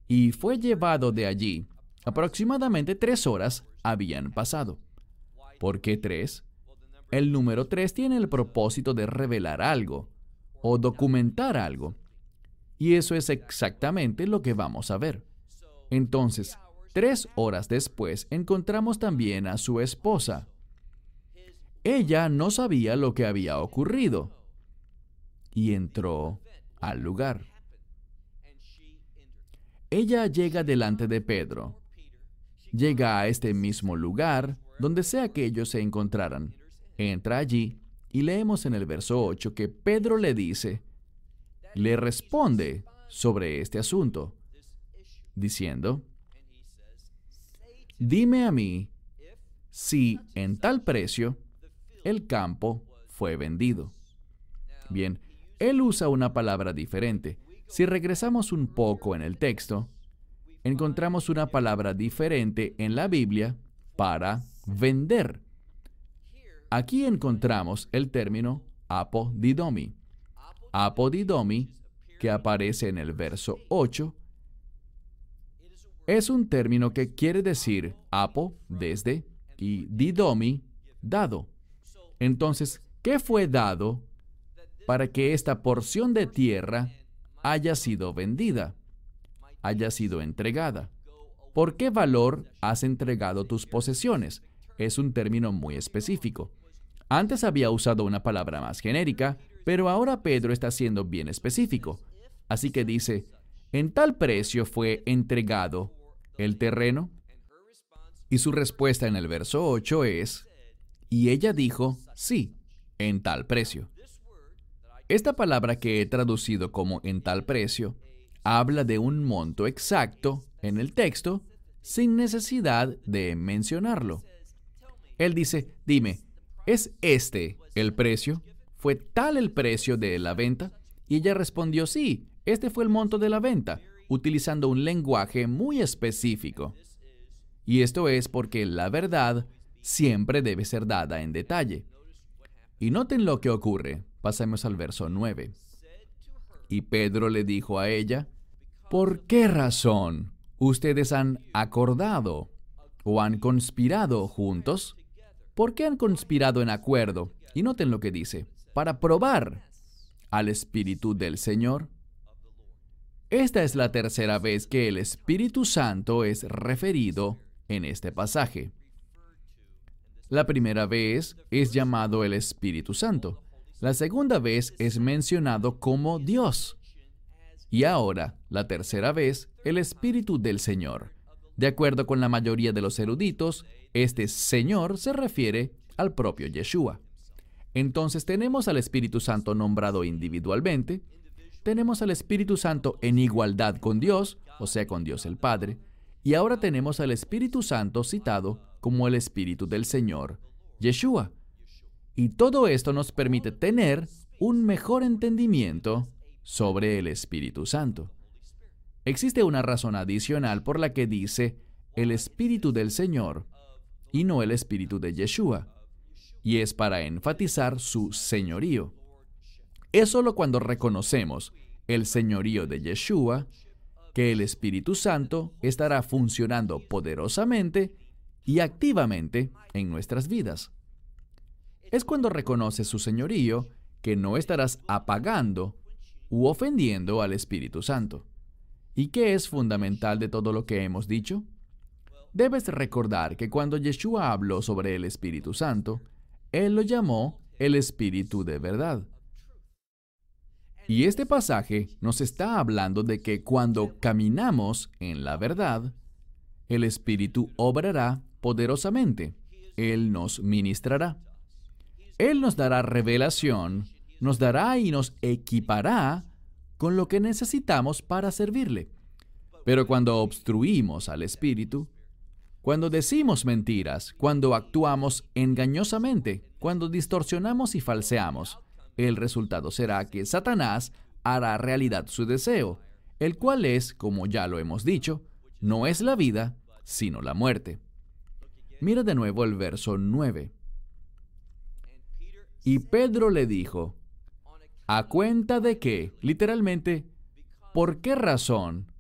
y fue llevado de allí. Aproximadamente 3 horas habían pasado. ¿Por qué 3? El número 3 tiene el propósito de revelar algo o documentar algo. Y eso es exactamente lo que vamos a ver. Entonces, 3 horas después encontramos también a su esposa. Ella no sabía lo que había ocurrido y entró al lugar. Ella llega delante de Pedro. Llega a este mismo lugar, donde sea que ellos se encontraran. Entra allí y leemos en el verso 8 que Pedro le responde sobre este asunto, diciendo, dime a mí si en tal precio el campo fue vendido. Bien, él usa una palabra diferente. Si regresamos un poco en el texto, encontramos una palabra diferente en la Biblia para vender. Aquí encontramos el término apodidomi. Apodidomi, que aparece en el verso 8, es un término que quiere decir apo, desde, y didomi, dado. Entonces, ¿qué fue dado para que esta porción de tierra haya sido vendida, haya sido entregada? ¿Por qué valor has entregado tus posesiones? Es un término muy específico. Antes había usado una palabra más genérica, pero ahora Pedro está siendo bien específico. Así que dice, en tal precio fue entregado el terreno. Y su respuesta en el verso 8 es, y ella dijo, sí, en tal precio. Esta palabra que he traducido como en tal precio, habla de un monto exacto en el texto, sin necesidad de mencionarlo. Él dice, dime, ¿es este el precio? ¿Fue tal el precio de la venta? Y ella respondió, sí, este fue el monto de la venta, utilizando un lenguaje muy específico. Y esto es porque la verdad siempre debe ser dada en detalle. Y noten lo que ocurre. Pasemos al verso 9. Y Pedro le dijo a ella, ¿por qué razón ustedes han acordado o han conspirado juntos? ¿Por qué han conspirado en acuerdo? Y noten lo que dice, para probar al Espíritu del Señor. Esta es la tercera vez que el Espíritu Santo es referido en este pasaje. La primera vez es llamado el Espíritu Santo. La segunda vez es mencionado como Dios. Y ahora, la tercera vez, el Espíritu del Señor. De acuerdo con la mayoría de los eruditos, este Señor se refiere al propio Yeshua. Entonces tenemos al Espíritu Santo nombrado individualmente, tenemos al Espíritu Santo en igualdad con Dios, o sea, con Dios el Padre, y ahora tenemos al Espíritu Santo citado como el Espíritu del Señor, Yeshua. Y todo esto nos permite tener un mejor entendimiento sobre el Espíritu Santo. Existe una razón adicional por la que dice el Espíritu del Señor y no el Espíritu de Yeshua, y es para enfatizar su señorío. Es solo cuando reconocemos el señorío de Yeshua que el Espíritu Santo estará funcionando poderosamente y activamente en nuestras vidas. Es cuando reconoces su señorío que no estarás apagando u ofendiendo al Espíritu Santo. ¿Y qué es fundamental de todo lo que hemos dicho? Debes recordar que cuando Yeshua habló sobre el Espíritu Santo, Él lo llamó el Espíritu de verdad. Y este pasaje nos está hablando de que cuando caminamos en la verdad, el Espíritu obrará poderosamente. Él nos ministrará. Él nos dará revelación, nos dará y nos equipará con lo que necesitamos para servirle. Pero cuando obstruimos al Espíritu, cuando decimos mentiras, cuando actuamos engañosamente, cuando distorsionamos y falseamos, el resultado será que Satanás hará realidad su deseo, el cual es, como ya lo hemos dicho, no es la vida, sino la muerte. Mira de nuevo el verso 9. Y Pedro le dijo, ¿a cuenta de qué? Literalmente, ¿por qué razón